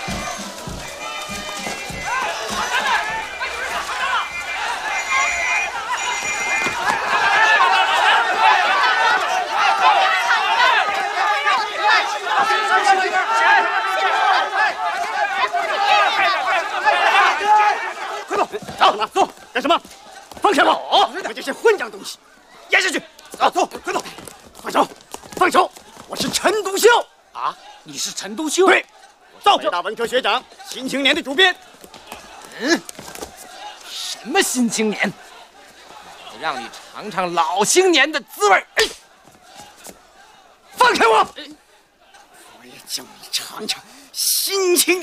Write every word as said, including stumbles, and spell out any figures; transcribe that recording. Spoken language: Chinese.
走，干什么？放开我！你们这些混账东西，押下去！走走，快走！放手，放手！我是陈独秀啊！你是陈独秀？ 对，我是北大文科学长，《新青年》的主编。 嗯，什么新青年？我让你尝尝老青年的滋味！哎， 放开我！我也叫你尝尝新青。